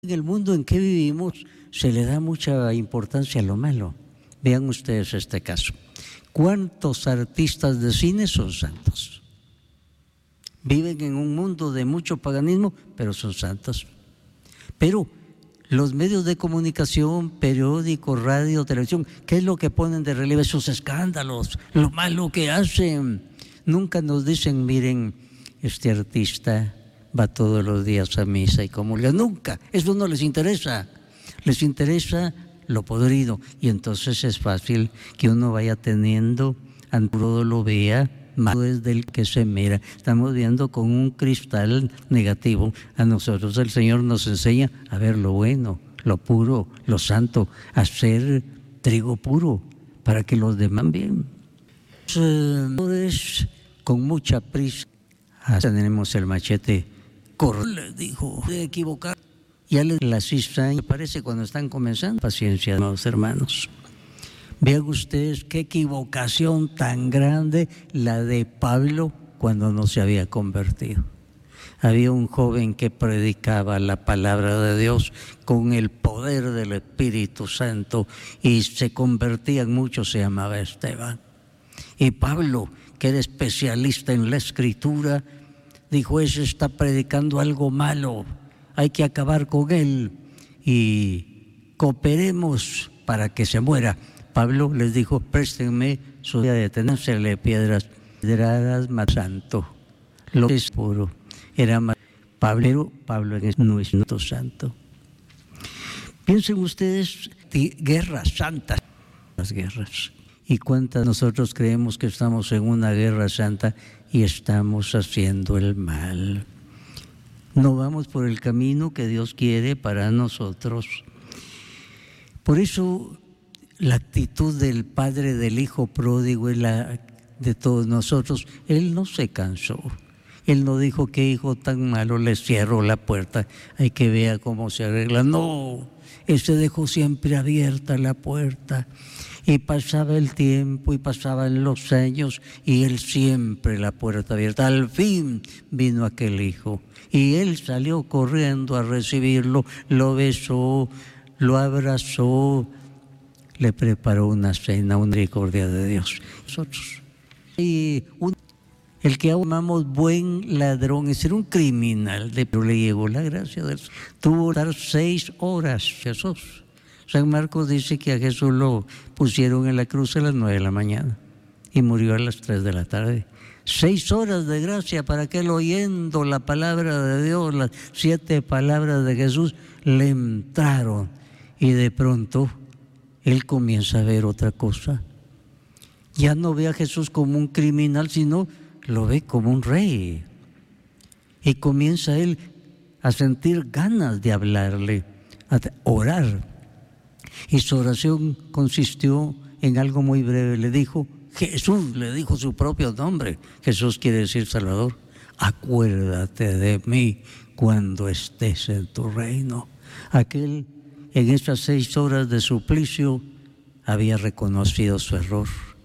En el mundo en que vivimos se le da mucha importancia a lo malo. Vean ustedes este caso. ¿Cuántos artistas de cine son santos? Viven en un mundo de mucho paganismo, pero son santos. Pero los medios de comunicación, periódicos, radio, televisión, ¿qué es lo que ponen de relieve? Esos escándalos, lo malo que hacen. Nunca nos dicen, miren, este artista va todos los días a misa y comulga. Nunca, eso no les interesa. Les interesa lo podrido. Y entonces es fácil que uno vaya teniendo, todo lo vea, más es del que se mira. Estamos viendo con un cristal negativo. A nosotros el Señor nos enseña a ver lo bueno, lo puro, lo santo, a hacer trigo puro para que los demás bien. Entonces, con mucha prisa, tenemos el machete. Le dijo, de equivocar. Ya la cizaña parece cuando están comenzando. Paciencia, hermanos. Vean ustedes qué equivocación tan grande la de Pablo cuando no se había convertido. Había un joven que predicaba la palabra de Dios con el poder del Espíritu Santo y se convertían muchos, se llamaba Esteban. Y Pablo, que era especialista en la Escritura, dijo, ese está predicando algo malo, hay que acabar con él y cooperemos para que se muera. Pablo les dijo, préstenme su día de tenerle piedras más santo. Lo que es puro era más Pablo no es santo. Piensen ustedes, guerras santas, las guerras. ¿Y cuántas nosotros creemos que estamos en una guerra santa y estamos haciendo el mal? No vamos por el camino que Dios quiere para nosotros. Por eso la actitud del padre del hijo pródigo es la de todos nosotros. Él no se cansó. Él no dijo, qué hijo tan malo, le cierro la puerta, hay que ver cómo se arregla. No, él se dejó siempre abierta la puerta. Y pasaba el tiempo y pasaban los años y él siempre la puerta abierta. Al fin vino aquel hijo y él salió corriendo a recibirlo, lo besó, lo abrazó, le preparó una cena, una misericordia de Dios. Nosotros. Y el que llamamos buen ladrón es ser un criminal, pero le llegó la gracia de Dios. Tuvo que estar 6 horas Jesús. San Marcos dice que a Jesús lo pusieron en la cruz a las 9 de la mañana y murió a las 3 de la tarde. 6 horas de gracia para que él, oyendo la palabra de Dios, las 7 palabras de Jesús, le entraron. Y de pronto él comienza a ver otra cosa. Ya no ve a Jesús como un criminal, sino lo ve como un rey. Y comienza él a sentir ganas de hablarle, a orar. Y su oración consistió en algo muy breve. Le dijo, Jesús, le dijo su propio nombre. Jesús quiere decir Salvador. Acuérdate de mí cuando estés en tu reino. Aquel, en esas 6 horas de suplicio, había reconocido su error.